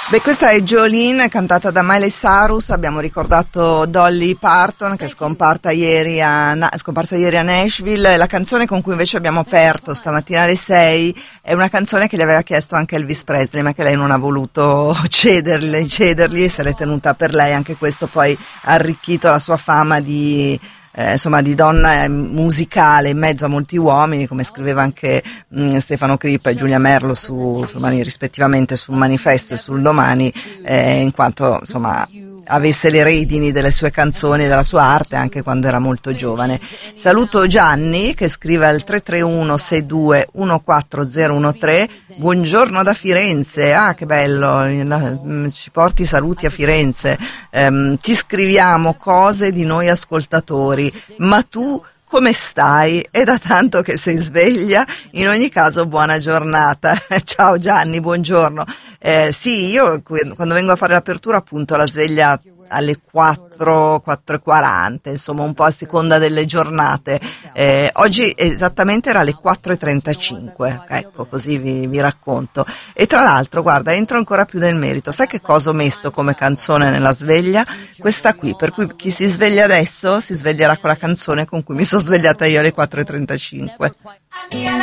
Beh, questa è Jolene, cantata da Miley Cyrus. Abbiamo ricordato Dolly Parton, che è scomparsa ieri a Nashville. La canzone con cui invece abbiamo aperto stamattina alle 6 è una canzone che gli aveva chiesto anche Elvis Presley, ma che lei non ha voluto cedergli e se l'è tenuta per lei. Anche questo poi ha arricchito la sua fama di donna musicale in mezzo a molti uomini, come scriveva anche Stefano Crippa e Giulia Merlo rispettivamente sul Manifesto e sul Domani, in quanto insomma avesse le redini delle sue canzoni e della sua arte anche quando era molto giovane. Saluto Gianni che scrive al 331 62 14013. Buongiorno da Firenze. Ah, che bello, ci porti saluti a Firenze. Ti scriviamo cose di noi ascoltatori, ma tu come stai? È da tanto che sei sveglia. In ogni caso buona giornata. Ciao Gianni, buongiorno. Sì, io quando vengo a fare l'apertura appunto la sveglia alle 4:40, insomma un po' a seconda delle giornate. Oggi esattamente era alle 4:35, ecco, così vi racconto. E tra l'altro, guarda, entro ancora più nel merito. Sai che cosa ho messo come canzone nella sveglia? Questa qui, per cui chi si sveglia adesso si sveglierà con la canzone con cui mi sono svegliata io alle 4:35.